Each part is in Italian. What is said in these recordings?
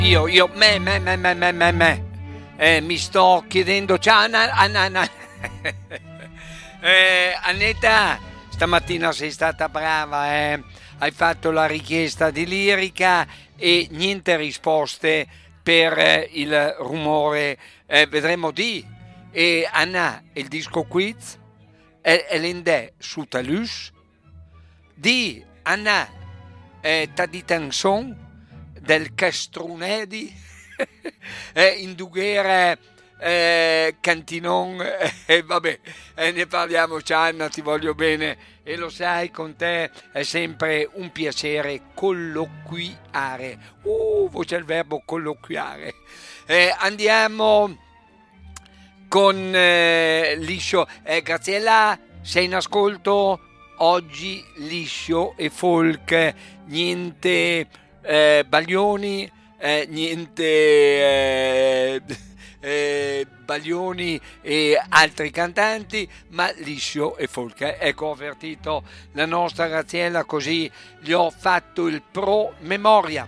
Me. Mi sto chiedendo, ciao Anna. Annetta, stamattina sei stata brava, hai fatto la richiesta di lirica e niente risposte per il rumore, vedremo di. E Anna, il disco quiz, è l'endè su Talus, di Anna, t'ha di tanson del Castrunedi, Indughere, Cantinon, vabbè, ne parliamo, ciao Anna, ti voglio bene e lo sai, con te è sempre un piacere colloquiare. C'è il verbo colloquiare. Andiamo con liscio. Graziella, sei in ascolto? Oggi liscio e folk, niente Baglioni, niente Baglioni e altri cantanti, ma liscio e folk. Ecco, ho avvertito la nostra Graziella, così gli ho fatto il pro memoria.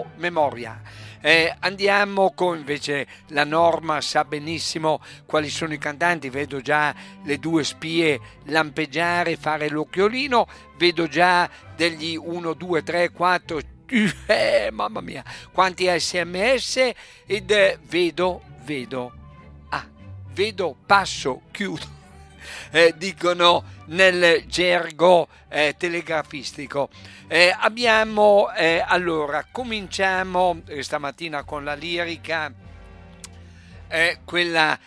Andiamo con invece la Norma, sa benissimo quali sono i cantanti, vedo già le due spie lampeggiare, fare l'occhiolino, vedo già degli 1, 2, 3, 4, mamma mia, quanti sms ed vedo, passo, chiudo. Dicono nel gergo telegrafistico. Allora, cominciamo stamattina con la lirica, quella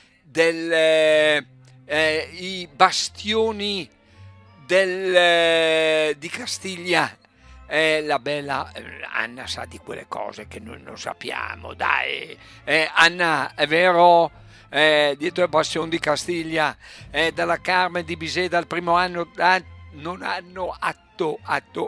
i bastioni di Castiglia. La bella Anna sa di quelle cose che noi non sappiamo, dai. Anna, è vero? Dietro il Bastion di Castiglia, dalla Carmen di Bizet dal primo anno, non hanno atto.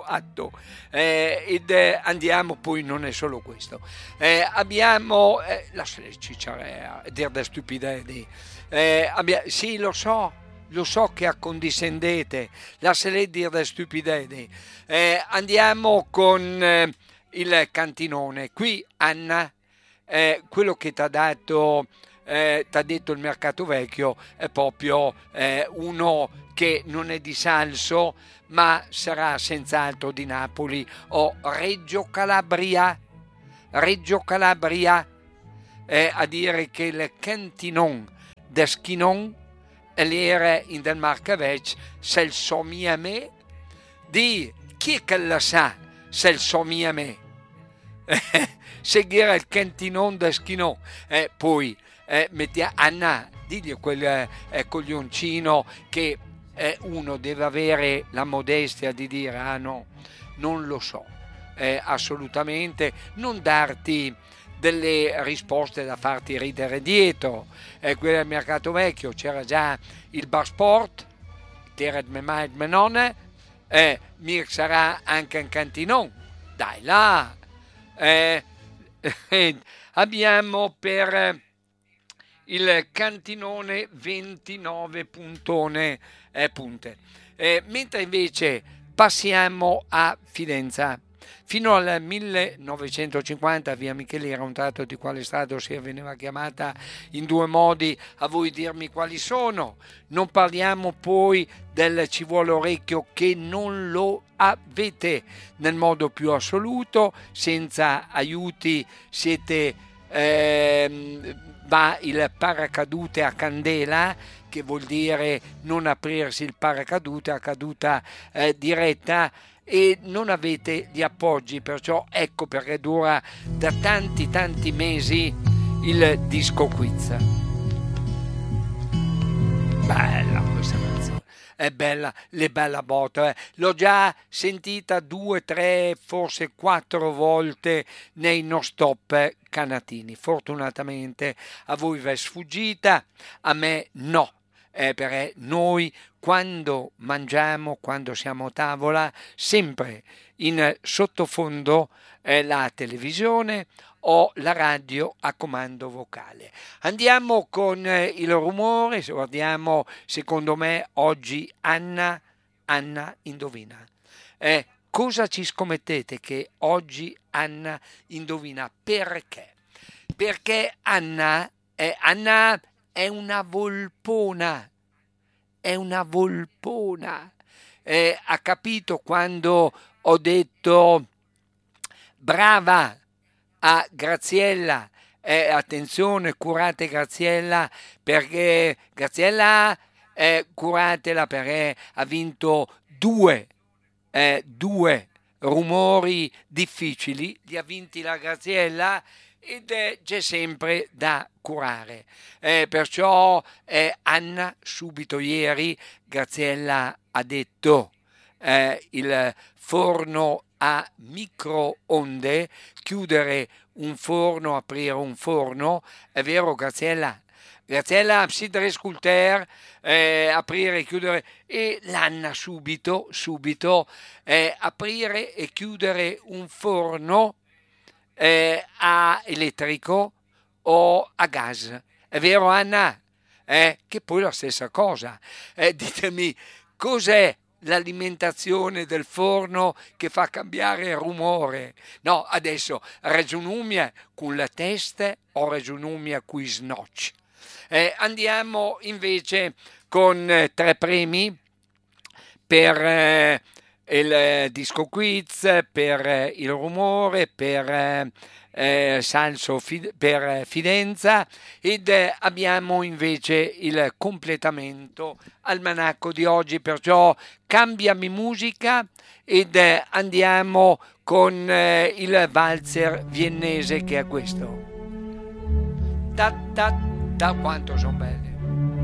Andiamo, poi non è solo questo, abbiamo la cicciarea dir de stupidedi, sì, lo so che accondiscendete, lasciate dire de stupidedi. Andiamo con il cantinone. Qui Anna, quello che ti ha detto il mercato vecchio è proprio uno che non è di Salso, ma sarà senz'altro di Napoli o Reggio Calabria, a dire che il cantinon de Schinon l'era in del Marcavec, se il somia me, di chi è che la sa se il somia me? Seguire il cantinon de Schinon, poi Anna, digli quel coglioncino che uno deve avere la modestia di dire no, non lo so, assolutamente, non darti delle risposte da farti ridere dietro. Qui al mercato vecchio c'era già il bar sport, Teret Memaid Menone, mi sarà anche un cantinon, dai là. Abbiamo per il cantinone 29 punte, mentre invece passiamo a Fidenza. Fino al 1950 via Micheli era un tratto di quale stato si veniva chiamata in due modi, a voi dirmi quali sono. Non parliamo poi del ci vuole orecchio, che non lo avete nel modo più assoluto, senza aiuti siete va il paracadute a candela, che vuol dire non aprirsi il paracadute a caduta diretta, e non avete gli appoggi, perciò ecco perché dura da tanti mesi il disco quiz. Bella questa canzone, è bella, le bella botta, l'ho già sentita 2, 3, forse 4 volte nei no stop canatini. Fortunatamente a voi vi è sfuggita, a me no. Perché noi quando mangiamo, quando siamo a tavola, sempre in sottofondo la televisione o la radio a comando vocale. Andiamo con il rumore, guardiamo, secondo me oggi Anna indovina. Cosa ci scommettete che oggi Anna indovina? Perché? perché Anna è una volpona, ha capito quando ho detto brava a Graziella, attenzione, curate Graziella, perché Graziella, curatela perché ha vinto due rumori difficili, li ha vinti la Graziella ed c'è sempre da curare. Perciò Anna subito ieri, Graziella ha detto il forno a microonde, chiudere un forno, aprire un forno, è vero Graziella? Graziella, psidere sculter, aprire e chiudere, e l'Anna subito, aprire e chiudere un forno a elettrico o a gas. È vero Anna? Che poi è la stessa cosa. Ditemi, cos'è l'alimentazione del forno che fa cambiare il rumore? No, adesso ragionumia con la testa o ragionumia con i snocci? Andiamo invece con 3 premi per il disco quiz, per il rumore, per Salso per Fidenza ed abbiamo invece il completamento almanacco di oggi, perciò cambiami musica ed andiamo con il valzer viennese che è questo. Ta ta ta, quanto sono belle.